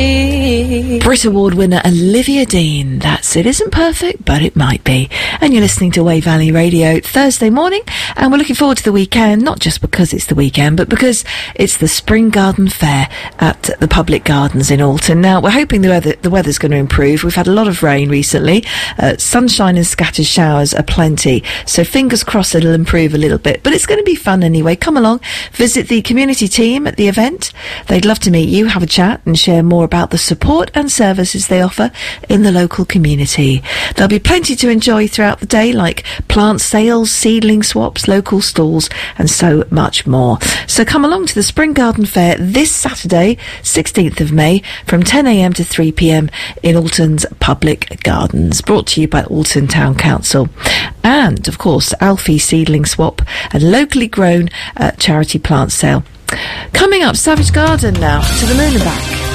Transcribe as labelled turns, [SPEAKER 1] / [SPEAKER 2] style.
[SPEAKER 1] Brit Award winner Olivia Dean. That's It Isn't Perfect, but it might be. And you're listening to Wave Valley Radio Thursday morning, and we're looking forward to the weekend, not just because it's the weekend, but because it's the Spring Garden Fair at the Public Gardens in Alton. Now, we're hoping the weather's going to improve. We've had a lot of rain recently. Sunshine and scattered showers are plenty, so fingers crossed it'll improve a little bit. But it's going to be fun anyway. Come along, visit the community team at the event. They'd love to meet you, have a chat, and share more about the support and services they offer in the local community. There'll be plenty to enjoy throughout the day, like plant sales, seedling swaps, local stalls, and so much more. So come along to the Spring Garden Fair this Saturday, 16th of May, from 10 a.m. to 3 p.m. in Alton's Public Gardens. Brought to you by Alton Town Council. And, of course, Alfie Seedling Swap, a locally grown charity plant sale. Coming up, Savage Garden now, To the Moon and Back.